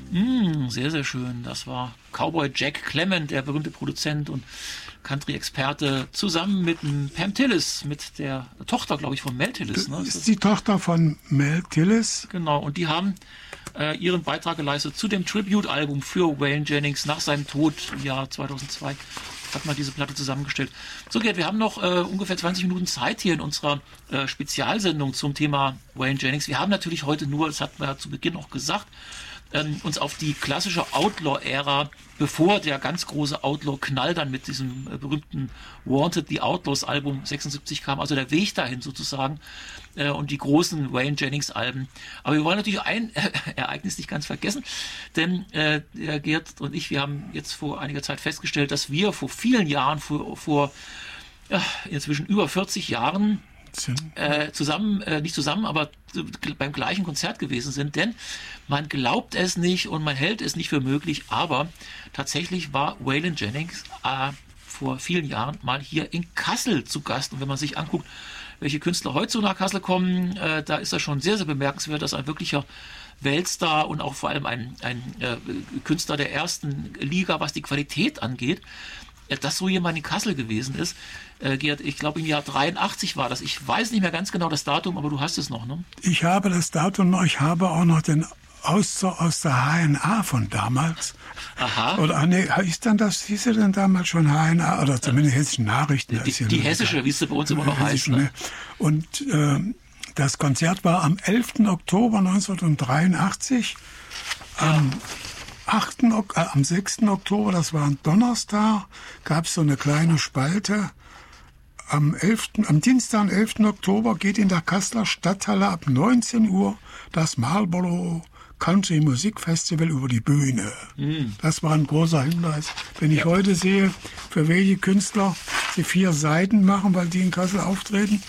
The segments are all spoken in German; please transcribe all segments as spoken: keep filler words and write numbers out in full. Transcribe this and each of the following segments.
Mm, sehr, sehr schön. Das war Cowboy Jack Clement, der berühmte Produzent und Country-Experte, zusammen mit Pam Tillis, mit der Tochter, glaube ich, von Mel Tillis. Ne? Das ist die Tochter von Mel Tillis. Genau, und die haben äh, ihren Beitrag geleistet zu dem Tribute-Album für Waylon Jennings nach seinem Tod im Jahr zweitausendzwei. Hat man diese Platte zusammengestellt. So, Gerd, wir haben noch äh, ungefähr zwanzig Minuten Zeit hier in unserer äh, Spezialsendung zum Thema Waylon Jennings. Wir haben natürlich heute nur, das hat man ja zu Beginn auch gesagt, ähm, uns auf die klassische Outlaw-Ära, bevor der ganz große Outlaw-Knall dann mit diesem äh, berühmten Wanted the Outlaws-Album sechsundsiebzig kam, also der Weg dahin sozusagen, äh, und die großen Waylon Jennings-Alben. Aber wir wollen natürlich ein äh, Ereignis nicht ganz vergessen, denn äh, der Gerd und ich, wir haben jetzt vor einiger Zeit festgestellt, dass wir vor vielen Jahren, vor, vor ja, inzwischen über vierzig Jahren, Äh, zusammen, äh, nicht zusammen, aber beim gleichen Konzert gewesen sind, denn man glaubt es nicht und man hält es nicht für möglich, aber tatsächlich war Waylon Jennings äh, vor vielen Jahren mal hier in Kassel zu Gast, und wenn man sich anguckt, welche Künstler heute so nach Kassel kommen, äh, da ist das schon sehr, sehr bemerkenswert, dass ein wirklicher Weltstar und auch vor allem ein, ein äh, Künstler der ersten Liga, was die Qualität angeht, dass so jemand in Kassel gewesen ist. Äh, Gerd, ich glaube im Jahr dreiundachtzig war das. Ich weiß nicht mehr ganz genau das Datum, aber du hast es noch, ne? Ich habe das Datum noch. Ich habe auch noch den Auszug aus der H N A von damals. Aha. Oder nee, ist dann das, hieß sie denn damals schon H N A? Oder zumindest hessischen Nachrichten. Die, die hessische, wie es bei uns immer noch heißt. Ne? Und äh, das Konzert war am elften Oktober neunzehnhundertdreiundachtzig. Ja. Am achten, äh, am sechsten Oktober, das war ein Donnerstag, gab es so eine kleine Spalte. Am, elften, am Dienstag, elften Oktober, geht in der Kasseler Stadthalle ab neunzehn Uhr das Marlboro Country Musikfestival über die Bühne. Mm. Das war ein großer Hinweis. Wenn ich ja. heute sehe, für welche Künstler sie vier Seiten machen, weil die in Kassel auftreten.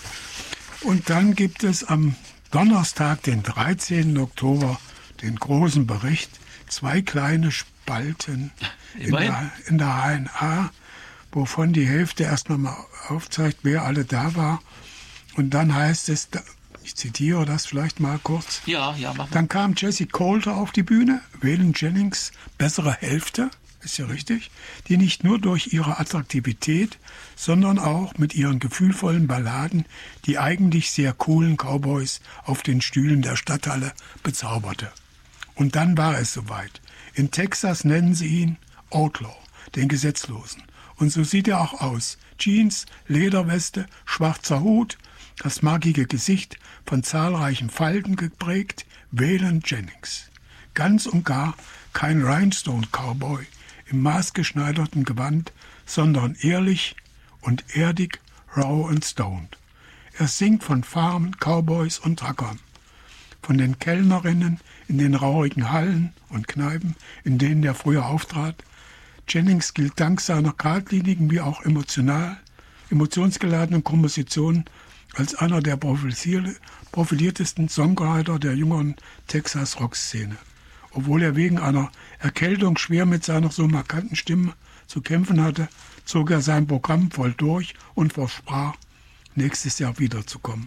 Und dann gibt es am Donnerstag, den dreizehnten Oktober, den großen Bericht. Zwei kleine Spalten in der, in der H N A, wovon die Hälfte erst nochmal aufzeigt, wer alle da war. Und dann heißt es, ich zitiere das vielleicht mal kurz. Ja, ja, mach mal. Dann kam Jessie Coulter auf die Bühne, Waylon Jennings bessere Hälfte, ist ja richtig, die nicht nur durch ihre Attraktivität, sondern auch mit ihren gefühlvollen Balladen die eigentlich sehr coolen Cowboys auf den Stühlen der Stadthalle bezauberte. Und dann war es soweit. In Texas nennen sie ihn Outlaw, den Gesetzlosen. Und so sieht er auch aus. Jeans, Lederweste, schwarzer Hut, das markige Gesicht von zahlreichen Falten geprägt, Waylon Jennings. Ganz und gar kein Rhinestone-Cowboy im maßgeschneiderten Gewand, sondern ehrlich und erdig, raw und stoned. Er singt von Farmen, Cowboys und Truckern, von den Kellnerinnen in den rauchigen Hallen und Kneipen, in denen er früher auftrat. Jennings gilt dank seiner geradlinigen wie auch emotional, emotionsgeladenen Kompositionen als einer der profiliertesten Songwriter der jüngeren Texas-Rock-Szene. Obwohl er wegen einer Erkältung schwer mit seiner so markanten Stimme zu kämpfen hatte, zog er sein Programm voll durch und versprach, nächstes Jahr wiederzukommen.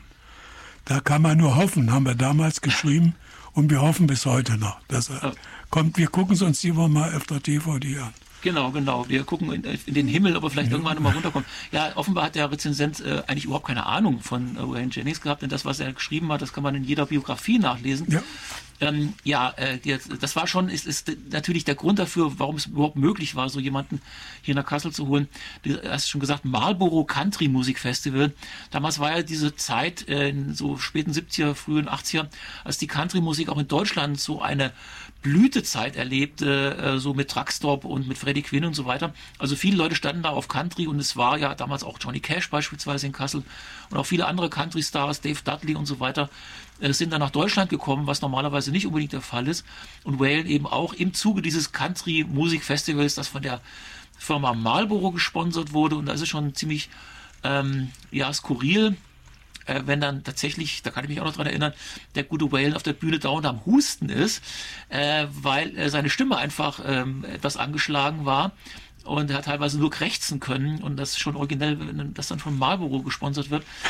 Da kann man nur hoffen, haben wir damals geschrieben, und wir hoffen bis heute noch, dass er ja. kommt. Wir gucken es uns lieber mal auf der T V D an. Genau, genau. Wir gucken in, in den Himmel, ob er vielleicht ja. irgendwann mal runterkommt. Ja, offenbar hat der Rezensent äh, eigentlich überhaupt keine Ahnung von äh, Waylon Jennings gehabt, denn das, was er geschrieben hat, das kann man in jeder Biografie nachlesen. Ja, ähm, ja äh, das war schon, ist, ist natürlich der Grund dafür, warum es überhaupt möglich war, so jemanden hier nach Kassel zu holen. Du hast schon gesagt, Marlboro Country Music Festival. Damals war ja diese Zeit äh, in so späten siebziger, frühen achtziger, als die Country-Musik auch in Deutschland so eine Blütezeit erlebte, äh, so mit Truckstop und mit Freddie Quinn und so weiter. Also viele Leute standen da auf Country, und es war ja damals auch Johnny Cash beispielsweise in Kassel und auch viele andere Country-Stars, Dave Dudley und so weiter, äh, sind dann nach Deutschland gekommen, was normalerweise nicht unbedingt der Fall ist. Und Waylon eben auch im Zuge dieses Country-Musik-Festivals, das von der Firma Marlboro gesponsert wurde, und da ist es schon ziemlich ähm, ja, skurril, Äh, wenn dann tatsächlich, da kann ich mich auch noch dran erinnern, der gute Waylon auf der Bühne dauernd am Husten ist, äh, weil äh, seine Stimme einfach ähm, etwas angeschlagen war, und er hat teilweise nur krächzen können, und das ist schon originell, wenn das dann von Marlboro gesponsert wird.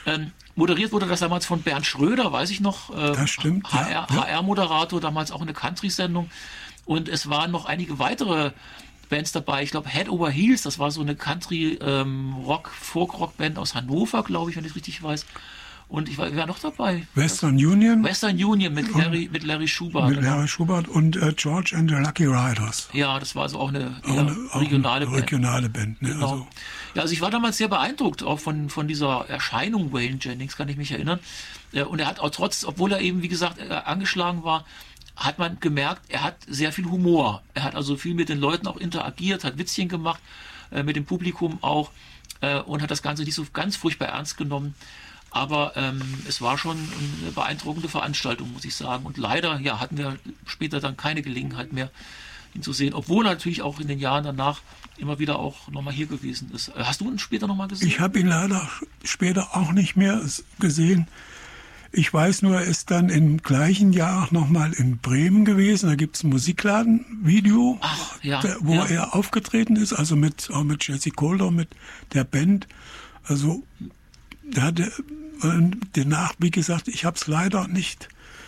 Ähm, moderiert wurde das damals von Bernd Schröder, weiß ich noch. Äh, Das stimmt, H R, ja, ja. H R-Moderator, damals auch eine Country-Sendung. Und es waren noch einige weitere Bands dabei. Ich glaube, Head Over Heels, das war so eine Country-Rock, Folk-Rock-Band aus Hannover, glaube ich, wenn ich es richtig weiß. Und ich war, wer war noch dabei? Western Union. Western Union mit Larry, mit Larry Schubert. Mit Larry Schubert und äh, George and the Lucky Riders. Ja, das war also auch eine, Auch eher eine, auch regionale eine Band. regionale Band. Ne? Genau. Also, Ja, also ich war damals sehr beeindruckt auch von, von dieser Erscheinung Waylon Jennings, kann ich mich erinnern. Ja, und er hat auch trotz, obwohl er eben, wie gesagt, äh, angeschlagen war, hat man gemerkt, er hat sehr viel Humor. Er hat also viel mit den Leuten auch interagiert, hat Witzchen gemacht, äh, mit dem Publikum auch, äh, und hat das Ganze nicht so ganz furchtbar ernst genommen. Aber ähm, es war schon eine beeindruckende Veranstaltung, muss ich sagen. Und leider, ja, hatten wir später dann keine Gelegenheit mehr, ihn zu sehen. Obwohl er natürlich auch in den Jahren danach immer wieder auch nochmal hier gewesen ist. Hast du ihn später nochmal gesehen? ich habe ihn leider später auch nicht mehr s- gesehen. Ich weiß nur, er ist dann im gleichen Jahr nochmal in Bremen gewesen. Da gibt es ein Musikladen-Video, Ach, ja, der- wo ja. er aufgetreten ist, also mit, auch mit Jesse Colder, mit der Band. Also, der hatte, und danach, wie gesagt, ich habe es leider nicht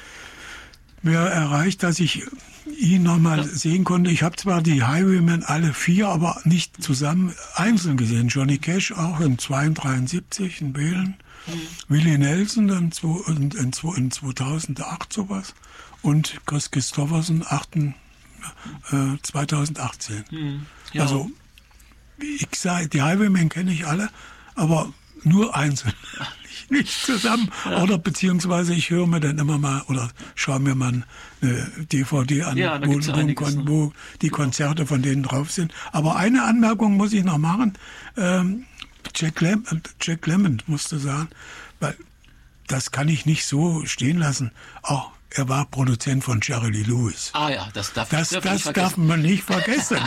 mehr erreicht, dass ich ihn nochmal Ja. sehen konnte. Ich habe zwar die Highwaymen alle vier, aber nicht zusammen einzeln gesehen. Johnny Cash auch in zweiunddreiundsiebzig in Wählen. Willie Nelson dann zwo- in, in, zwo- in zweitausendacht sowas. Und Chris Christopherson achten, äh, zweitausendachtzehn. Ja. Also, ich sage, die Highwaymen kenne ich alle, aber nur einzeln. nicht, nicht zusammen. Oder beziehungsweise ich höre mir dann immer mal oder schaue mir mal eine D V D an, Ja, da wo, gibt's ja wo, einiges, ne? wo die Konzerte von denen drauf sind. Aber eine Anmerkung muss ich noch machen. Ähm, Jack, Lem Jack Lemmon musste sagen, weil das kann ich nicht so stehen lassen. Auch er war Produzent von Jerry Lee Lewis. Ah ja, das darf, Das, darf ich das nicht darf vergessen. man nicht vergessen.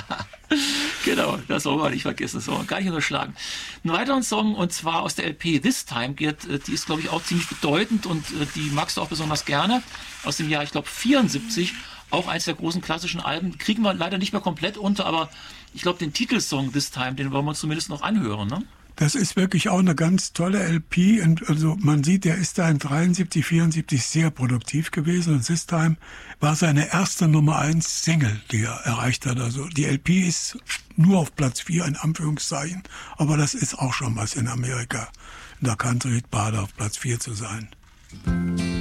Genau, das soll man nicht vergessen, das soll man gar nicht unterschlagen. Einen weiteren Song, und zwar aus der L P This Time, Gerd, äh, die ist, glaube ich, auch ziemlich bedeutend und äh, die magst du auch besonders gerne. Aus dem Jahr, ich glaube, vierundsiebzig, auch eins der großen klassischen Alben. Kriegen wir leider nicht mehr komplett unter, aber ich glaube, den Titelsong This Time, den wollen wir uns zumindest noch anhören, ne? Das ist wirklich auch eine ganz tolle L P. Und also man sieht, er ist da in dreiundsiebzig, vierundsiebzig sehr produktiv gewesen. Und This Time war seine erste Nummer eins Single, die er erreicht hat. Also die L P ist nur auf Platz vier in Anführungszeichen. Aber das ist auch schon was in Amerika, in der Country-Hitparade auf Platz vier zu sein.